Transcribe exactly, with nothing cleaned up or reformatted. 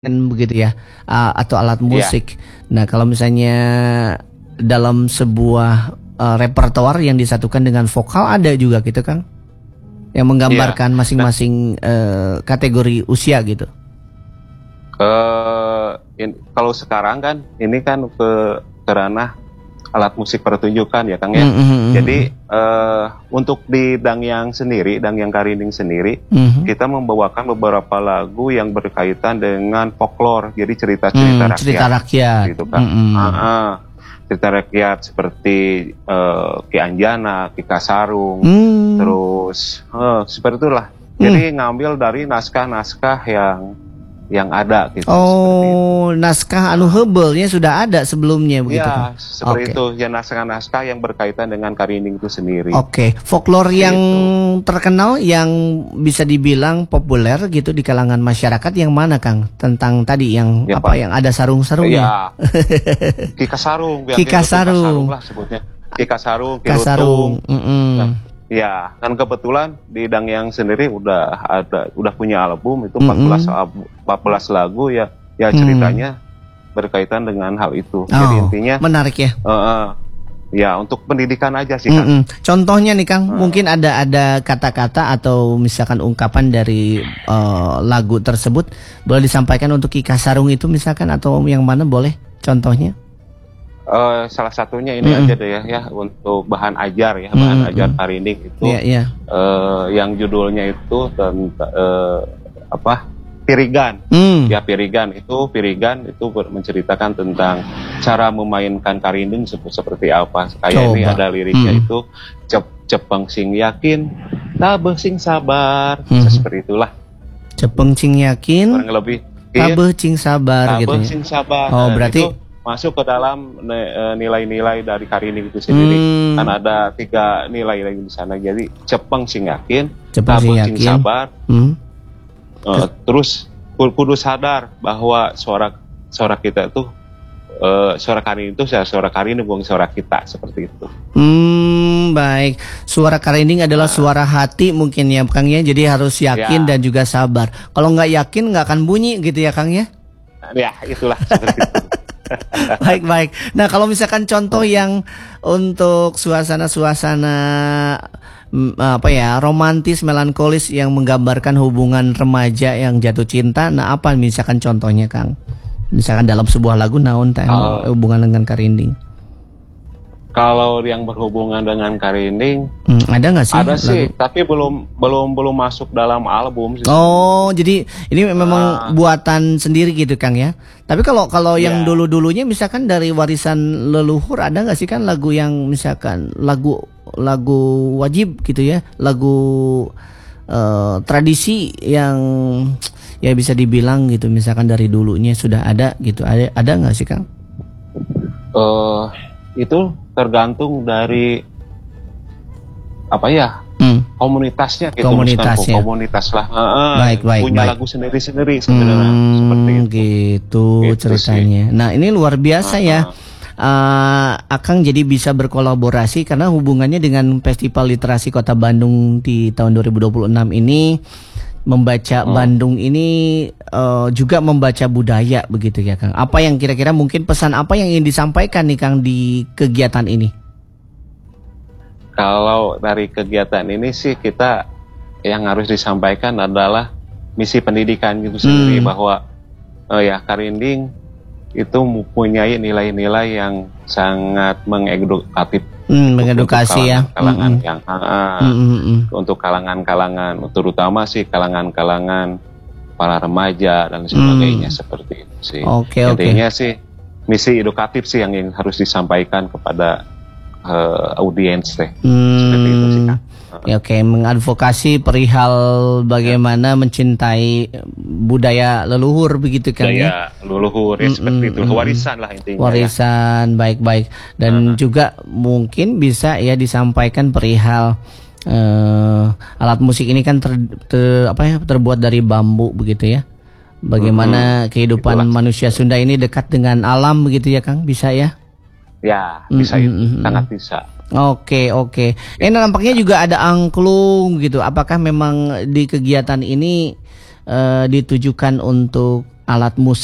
Begitu ya, uh, atau alat Iya. musik. Nah, kalau misalnya dalam sebuah uh, repertoar yang disatukan dengan vokal ada juga gitu, Kang? Yang Iya. menggambarkan Nah, masing-masing uh, kategori usia gitu. eh in- kalau sekarang kan ini kan ke ke ranah alat musik pertunjukan ya Kang Mm, ya. mm, mm, Jadi mm. eh untuk di Dangyang sendiri, Dangyang Karinding sendiri, Mhm. kita membawakan beberapa lagu yang berkaitan dengan folklore, jadi cerita-cerita Hmm, cerita rakyat, rakyat. gitu Kak. Ah, Mm-mm. ah. Cerita rakyat seperti eh, Ki Anjana, Ki Kasarung, Hmm. terus eh, seperti itulah. Hmm. Jadi ngambil dari naskah-naskah yang yang ada gitu seperti itu. Oh, naskah anu Hebelnya sudah ada sebelumnya begitu, Kang? Ya, seperti Oke. itu. Ya naskah-naskah yang berkaitan dengan Karinding itu sendiri. Oke, folklore yang Gitu. terkenal yang bisa dibilang populer gitu di kalangan masyarakat yang mana, Kang? Tentang tadi yang Ya apa Pak. yang ada sarung-sarungnya? Ya, Ki Kasarung, biar Ki gitu Ki Kasarung Kasarung. lah sebutnya. Ki Kasarung, Ki Kasarung. Lutung. Nah, Mm-mm. ya, kan kebetulan di Dangyang sendiri udah ada udah punya album itu empat belas Mm-mm. al- empat belas lagu ya. Ya Hmm. ceritanya berkaitan dengan hal itu. Jadi Oh, intinya menarik ya. eh, eh, ya untuk pendidikan aja sih Kang. Mm-mm. Contohnya nih, Kang, Eh, mungkin ada ada kata-kata atau misalkan ungkapan dari eh, lagu tersebut boleh disampaikan untuk Ki Kasarung itu misalkan atau yang mana boleh contohnya? eh, salah satunya ini Mm-mm. aja deh ya, ya untuk bahan ajar ya, bahan Mm-mm. ajar Karinding itu Iya, iya. eh, yang judulnya itu tentang eh, apa? Pirigan. Hmm. Ya Pirigan itu Pirigan itu ber- menceritakan tentang cara memainkan Karinding sep- seperti apa. Kayak ini Coba. ada liriknya Hmm. itu cep cepeng sing yakin, tabeh sing sabar. Hmm. Seperti itulah Cepeng cing yakin, kurang lebih. Iya, tabeh cing sabar gitu tabeh ya. sing sabar. Oh, Nah, berarti itu masuk ke dalam ne- eh, nilai-nilai dari Karinding itu sendiri. hmm, Kan ada tiga nilai lagi di sana. Jadi cepeng sing yakin, cepeng cing tabeh sing yakin. sabar. Hmm. Eh, terus ku- kudu sadar bahwa suara suara kita itu eh, suara Karinding itu suara suara Karinding bukan suara kita seperti itu. Hmm, baik. Suara Karinding adalah Nah, suara hati mungkin ya, Kang ya. Jadi harus yakin ya, dan juga sabar. Kalau nggak yakin nggak akan bunyi gitu ya, Kang ya. ya itulah seperti itu. Baik, baik. Nah, kalau misalkan contoh yang untuk suasana-suasana mm, apa ya, romantis, melankolis yang menggambarkan hubungan remaja yang jatuh cinta, nah apa misalkan contohnya, Kang? Misalkan dalam sebuah lagu naon teh anu Kalau hubungan dengan Karinding. kalau yang berhubungan dengan Karinding Hmm, ada nggak sih ada lagu? sih, tapi belum belum belum masuk dalam album sih sebenarnya. Oh, jadi ini memang Ah, buatan sendiri gitu, Kang ya. Tapi kalau kalau yang ya, dulu-dulunya misalkan dari warisan leluhur ada nggak sih kan lagu yang misalkan lagu lagu wajib gitu ya, lagu eh, tradisi yang ya bisa dibilang gitu misalkan dari dulunya sudah ada gitu. Ada ada nggak sih, Kang? eh itu tergantung dari apa ya Hmm, komunitasnya gitu, misalkan komunitasnya. komunitas lah, Heeh, Baik, baik, punya baik. lagu sendiri-sendiri sebenarnya seperti Hmm, itu. gitu Gitu sih. ceritanya. Nah, ini luar biasa ya. Heeh. Eh, Akang jadi bisa berkolaborasi karena hubungannya dengan Festival Literasi Kota Bandung di tahun dua ribu dua puluh enam ini, membaca Hmm. Bandung ini eh, juga membaca budaya begitu ya, Kang. Apa yang kira-kira mungkin pesan apa yang ingin disampaikan nih, Kang, di kegiatan ini? Kalau dari kegiatan ini sih kita yang harus disampaikan adalah misi pendidikan gitu sendiri, Hmm, bahwa eh, ya Karinding itu mempunyai nilai-nilai yang sangat mengedukatif hmm, untuk untuk mengedukasi ya. kalangan-kalangan Mm-mm. yang ah, Mm-mm. untuk kalangan-kalangan terutama sih kalangan-kalangan para remaja dan Hmm. sebagainya seperti itu sih. Oke, oke. Intinya sih misi edukatif sih yang, yang harus disampaikan kepada eh, audiens teh. Seperti itu sih Hmm, Kak. ya oke, mengadvokasi perihal Ya, bagaimana mencintai budaya leluhur begitu, Kang ya. budaya leluhur ya seperti itu, Mm-mm, mm-mm. warisan lah intinya ya. Warisan baik-baik dan Nah, juga mungkin bisa ya disampaikan perihal eh, alat musik ini kan ter, ter- apa ya terbuat dari bambu begitu ya. Bagaimana mm-mm, kehidupan itulah. manusia Sunda ini dekat dengan alam begitu ya, Kang? Bisa ya? Ya, Mm, bisa mm, itu, mm, mm. sangat bisa. Oke, oke. Eh, nampaknya juga ada angklung gitu. Apakah memang di kegiatan ini eh, ditujukan untuk alat musik